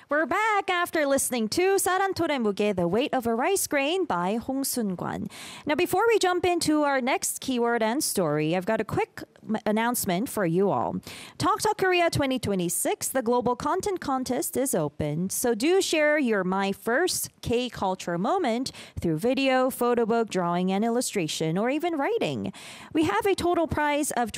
We're back after listening to 사랑토레 무게, The Weight of a Rice Grain by Hong Soon-kwan. Now, before we jump into our next keyword and story, I've got a quick announcement for you all. Talk Talk Korea 2026, the global content contest is open. So do share your My First K-Culture moment through video, photo book, drawing, and illustration, or even writing. We have a total prize of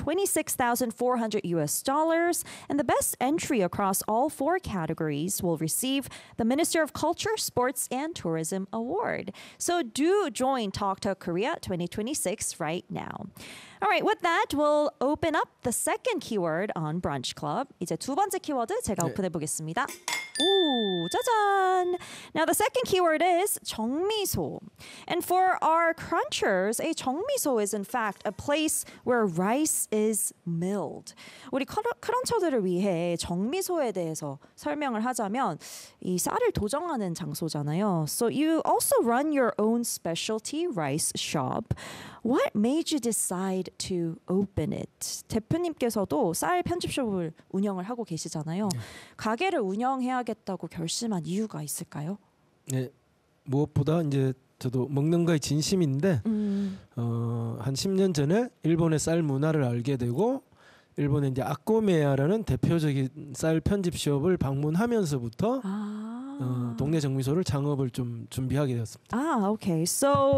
$26,400, and the best entry across all four categories will receive the Minister of Culture, Sports, and Tourism Award. So do join Talk Talk Korea 2026 right now. All right, with that, we'll open up the second keyword on Brunch Club. 이제 두 번째 키워드 제가 오픈해 보겠습니다. 오, 짜잔! Now, the second keyword is 정미소. And for our crunchers, a 정미소 is in fact a place where rice is milled. 우리 크런처들을 위해 정미소에 대해서 설명을 하자면 이 쌀을 도정하는 장소잖아요. So you also run your own specialty rice shop. What made you decide to open it? 대표님께서도 쌀 편집숍을 운영을 하고 계시잖아요. 가게를 운영해야겠다고 결심한 이유가 있을까요? 네, 무엇보다 이제 저도 먹는 거에 진심인데 한 10년 전에 일본의 쌀 문화를 알게 되고 일본의 이제 아꼬메야라는 대표적인 쌀 편집숍을 방문하면서부터 동네 정미소를 창업을 좀 준비하게 되었습니다. Okay. So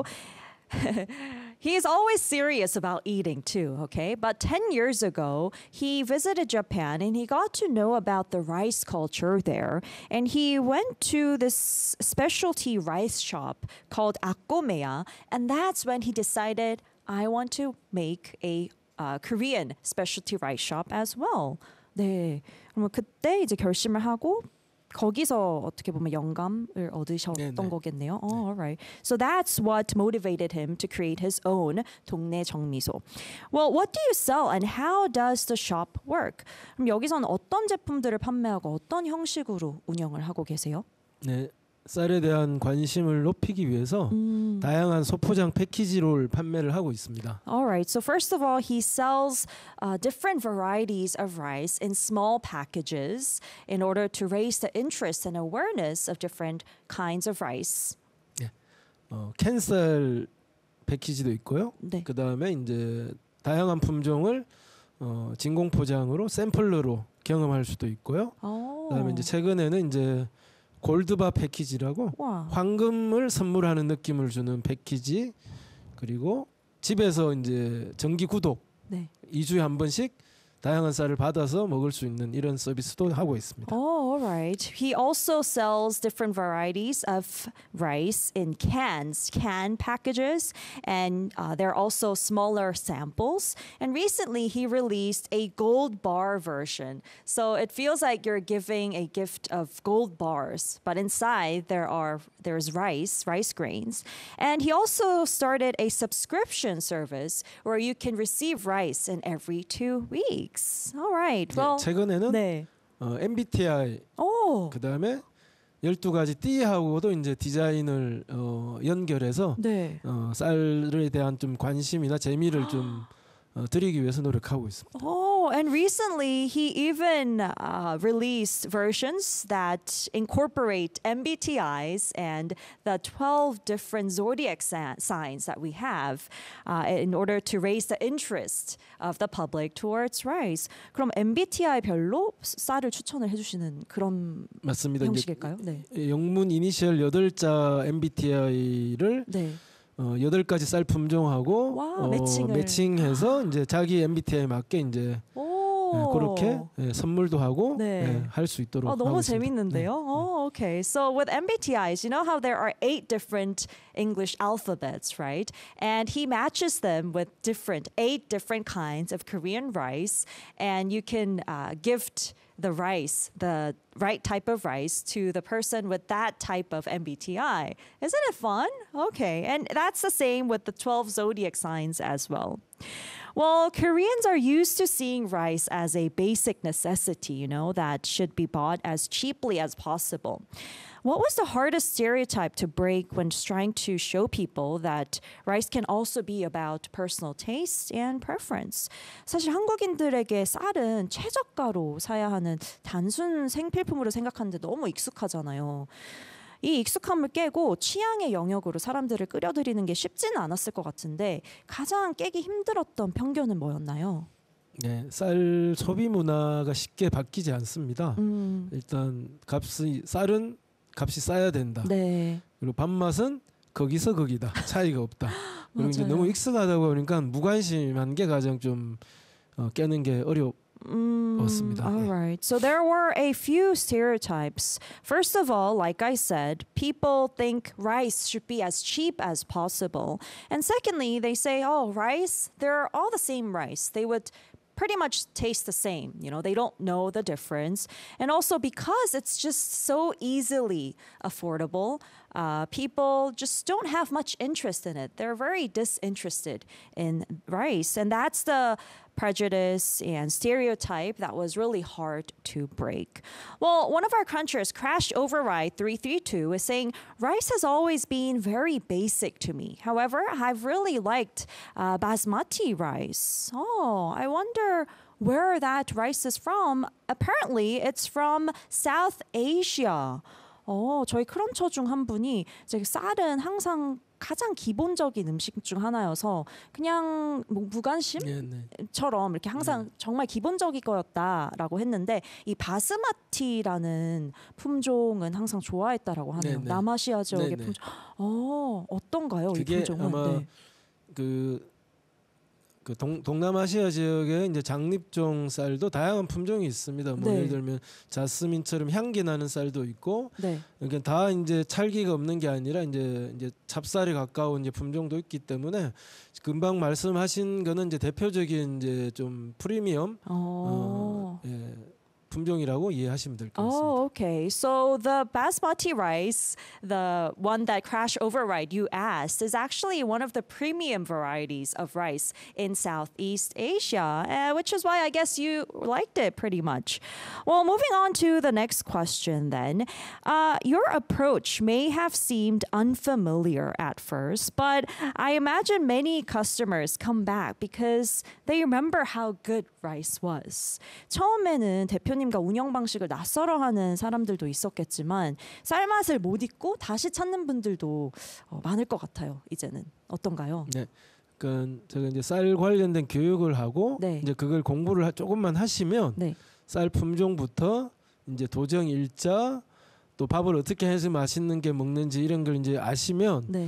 he is always serious about eating too, okay? But 10 years ago, he visited Japan and he got to know about the rice culture there. And he went to this specialty rice shop called Akomeya. And that's when he decided, I want to make a Korean specialty rice shop as well. 네, 그럼 그때 이제 결심을 하고 거기서 어떻게 보면 영감을 얻으셨던 거겠네요. Oh, all right. So that's what motivated him to create his own 동네 정미소. Well, what do you sell and how does the shop work? 그럼 여기서는 어떤 제품들을 판매하고 어떤 형식으로 운영을 하고 계세요? 네, 쌀에 대한 관심을 높이기 위해서 다양한 소포장 패키지로 판매를 하고 있습니다. All right. So first of all, he sells different varieties of rice in small packages in order to raise the interest and awareness of different kinds of rice. 네, 캔쌀 패키지도 있고요. 네. 그 다음에 이제 다양한 품종을 진공 포장으로 샘플러로 경험할 수도 있고요. 그다음에 이제 최근에는 이제 골드바 패키지라고 와. 황금을 선물하는 느낌을 주는 패키지, 그리고 집에서 이제 정기 구독 2주에 한 번씩 다양한 쌀을 받아서 먹을 수 있는 이런 서비스도 하고 있습니다. Oh, all right. He also sells different varieties of rice in cans, can packages, and there are also smaller samples. And recently, he released a gold bar version. So it feels like you're giving a gift of gold bars, but inside there's rice grains. And he also started a subscription service where you can receive rice in every 2 weeks. All right. Well, 최근에는 MBTI 그다음에 12가지 띠하고도 이제 디자인을 연결해서 쌀에 대한 좀 관심이나 재미를 좀 드리기 위해서 노력하고 있습니다. Oh, and recently he even released versions that incorporate MBTIs and the 12 different zodiac signs that we have in order to raise the interest of the public towards rice. 그럼 MBTI별로 쌀을 추천을 해주시는 그런 맞습니다. 형식일까요? 네. 영문 이니셜 8자 MBTI를 8가지 쌀 품종하고 매칭해서 이제 자기 MBTI에 맞게 이제 그렇게 선물도 하고 할 수 있도록 하고 너무 있습니다. 재밌는데요. Oh, okay. So with MBTIs, you know how there are 8 different English alphabets, right? And he matches them with 8 different kinds of Korean rice, and you can gift the right type of rice to the person with that type of MBTI. Isn't it fun? Okay. And that's the same with the 12 zodiac signs as well. Well, Koreans are used to seeing rice as a basic necessity, that should be bought as cheaply as possible. What was the hardest stereotype to break when trying to show people that rice can also be about personal taste and preference? 사실 한국인들에게 쌀은 최저가로 사야 하는 단순 생필품으로 생각하는데 너무 익숙하잖아요. 이 익숙함을 깨고 취향의 영역으로 사람들을 끌어들이는 게 쉽지는 않았을 것 같은데 가장 깨기 힘들었던 편견은 뭐였나요? 네, 쌀 소비 문화가 쉽게 바뀌지 않습니다. 일단 쌀은 값이 싸야 된다. 네. 그리고 밥맛은 거기서 거기다. 차이가 없다. 그리고 이제 맞아요. 너무 익숙하다 보니까 무관심한 게 가장 좀 깨는 게 어렵습니다. All right. So there were a few stereotypes. First of all, like I said, people think rice should be as cheap as possible. And secondly, they say, oh, rice, they're all the same rice. They would pretty much taste the same. They don't know the difference. And also because it's just so easily affordable, people just don't have much interest in it. They're very disinterested in rice. And that's the prejudice and stereotype that was really hard to break. Well, one of our crunchers, Crash Override 332, is saying rice has always been very basic to me. However, I've really liked basmati rice. Oh, I wonder where that rice is from. Apparently, it's from South Asia. 저희 크런처 중 한 분이 이제 쌀은 항상 가장 기본적인 음식 중 하나여서 그냥 뭐 무관심처럼 이렇게 항상 정말 기본적인 거였다라고 했는데 이 바스마티라는 품종은 항상 좋아했다라고 하네요. 네네. 남아시아 지역의 네네. 품종. 어떤가요? 이 그게 품종은? 아마 네. 그 동남아시아 지역에 이제 장립종 쌀도 다양한 품종이 있습니다. 뭐 네. 예를 들면 자스민처럼 향기 나는 쌀도 있고, 네. 그러니까 다 이제 찰기가 없는 게 아니라 이제 찹쌀에 가까운 이제 품종도 있기 때문에 금방 말씀하신 거는 이제 대표적인 이제 좀 프리미엄 품종이라고 이해하시면 될 것 같습니다. Oh, okay. So the basmati rice, the one that Crash Override you asked, is actually one of the premium varieties of rice in Southeast Asia, which is why I guess you liked it pretty much. Well, moving on to the next question then. Your approach may have seemed unfamiliar at first, but I imagine many customers come back because they remember how good rice was. 처음에는 대표님과 운영 방식을 낯설어하는 사람들도 있었겠지만 쌀맛을 못 잊고 다시 찾는 분들도 많을 것 같아요. 이제는 어떤가요? 네, 그러니까 제가 이제 쌀 관련된 교육을 하고 네. 이제 그걸 공부를 조금만 하시면 네. 쌀 품종부터 이제 도정 일자 또 밥을 어떻게 해서 맛있는 게 먹는지 이런 걸 이제 아시면 네.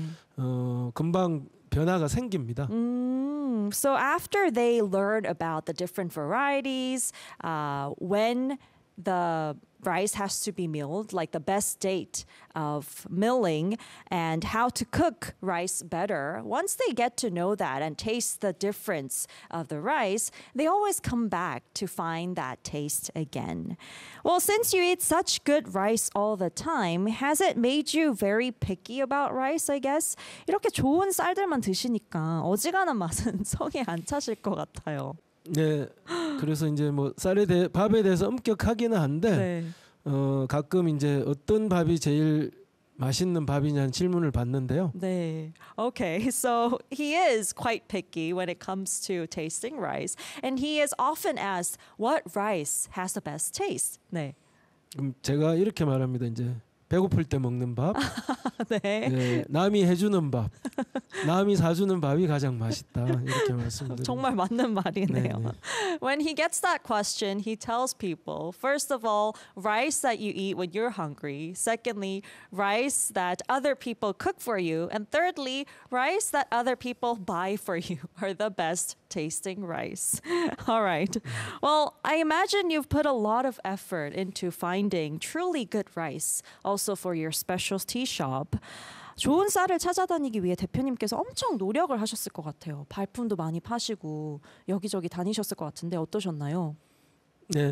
금방 변화가 생깁니다. So after they learn about the different varieties, when the rice has to be milled, like the best date of milling and how to cook rice better, once they get to know that and taste the difference of the rice, they always come back to find that taste again. Well, since you eat such good rice all the time, has it made you very picky about rice, I guess? 이렇게 좋은 쌀들만 드시니까 어지간한 맛은 성에 안 차실 것 같아요. 네, 그래서 이제 뭐 밥에 대해서 엄격하기는 한데 가끔 이제 어떤 밥이 제일 맛있는 밥이냐는 질문을 받는데요. 네. Okay, so he is quite picky when it comes to tasting rice, and he is often asked what rice has the best taste. 네. 그럼 제가 이렇게 말합니다. 이제 배고플 때 먹는 밥, 네. 네, 남이 해주는 밥, 남이 사주는 밥이 가장 맛있다 이렇게 말씀드립니다. 정말 맞는 말이네요. 네. When he gets that question, he tells people, first of all, rice that you eat when you're hungry. Secondly, rice that other people cook for you. And thirdly, rice that other people buy for you are the best tasting rice. All right. Well, I imagine you've put a lot of effort into finding truly good rice, also for your specialty shop. 좋은 쌀을 찾아다니기 위해 대표님께서 엄청 노력을 하셨을 것 같아요. 발품도 많이 파시고 여기저기 다니셨을 것 같은데 어떠셨나요? 네,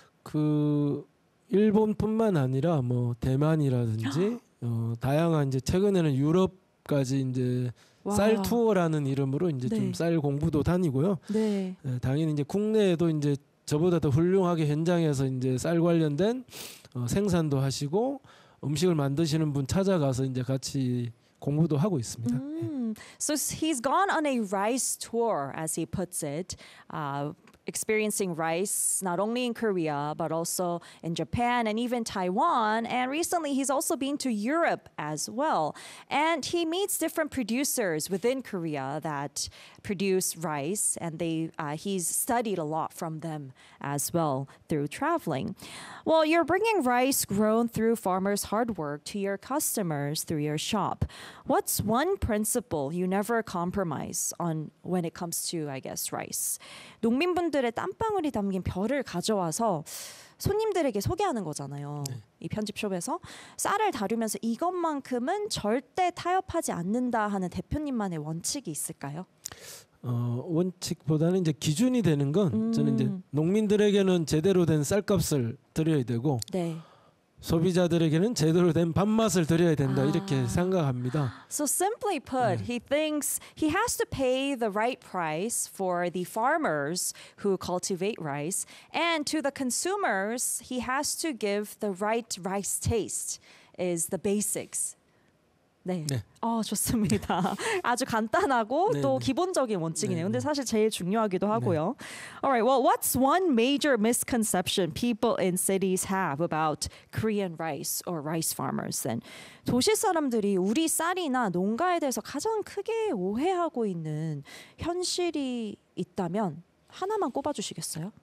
그 일본뿐만 아니라 뭐 대만이라든지 다양한 이제 최근에는 유럽까지 이제 와. 쌀 투어라는 이름으로 이제 네. 좀 쌀 공부도 다니고요. 네. 당연히 이제 국내에도 이제 저보다 더 훌륭하게 현장에서 이제 쌀 관련된 생산도 하시고 음식을 만드시는 분 찾아가서 이제 같이 공부도 하고 있습니다. So he's gone on a rice tour, as he puts it, experiencing rice not only in Korea, but also in Japan and even Taiwan. And recently, he's also been to Europe as well. And he meets different producers within Korea that produce rice, and he's studied a lot from them as well through traveling. Well, you're bringing rice grown through farmers' hard work to your customers through your shop. What's one principle you never compromise on when it comes to, I guess, rice? 농민분들의 땀방울이 담긴 별을 가져와서 손님들에게 소개하는 거잖아요. 네. 이 편집숍에서 쌀을 다루면서 이것만큼은 절대 타협하지 않는다 하는 대표님만의 원칙이 있을까요? 원칙보다는 이제 기준이 되는 건 저는 이제 농민들에게는 제대로 된 쌀값을 드려야 되고 네. 소비자들에게는 제대로 된 밥맛을 드려야 된다 이렇게 생각합니다. So simply put, he thinks he has to pay the right price for the farmers who cultivate rice, and to the consumers, he has to give the right rice taste. Is the basics. 네. 네. 좋습니다. 아주 간단하고 또 네. 기본적인 원칙이네요. 네. 근데 사실 제일 중요하기도 하고요. Alright, well, what's one major misconception people in cities have about Korean rice or rice farmers then? 도시 사람들이 우리 쌀이나 농가에 대해서 가장 크게 오해하고 있는 현실이 있다면 하나만 꼽아주시겠어요?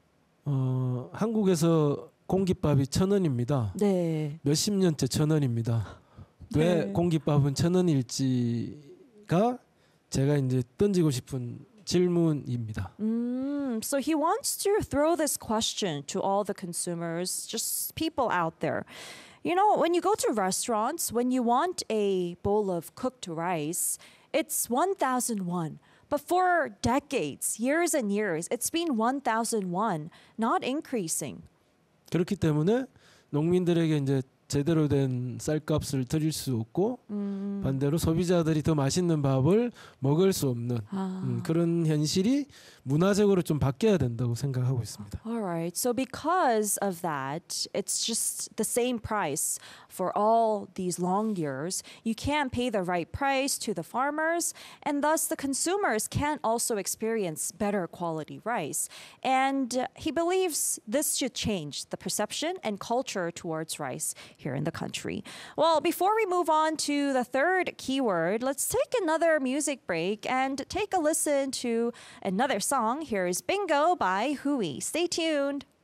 한국에서 공깃밥이 1,000원입니다. 네. 몇십 년째 1,000원입니다. 왜 네. 공깃밥은 1,000원일지가 제가 이제 던지고 싶은 질문입니다. So he wants to throw this question to all the consumers, just people out there. You know, when you go to restaurants, when you want a bowl of cooked rice, it's 1,001. But for decades, years and years, it's been 1,001, not increasing. 그렇기 때문에 농민들에게 이제 제대로 된 쌀값을 드릴 수 없고 반대로 소비자들이 더 맛있는 밥을 먹을 수 없는 그런 현실이 문화적으로 좀 바뀌어야 된다고 생각하고 있습니다. All right. So because of that, it's just the same price for all these long years. You can't pay the right price to the farmers, and thus the consumers can't also experience better quality rice. And he believes this should change the perception and culture towards rice here in the country. Well, before we move on to the third keyword, let's take another music break and take a listen to another song. Here is Bingo by Hui. Stay tuned.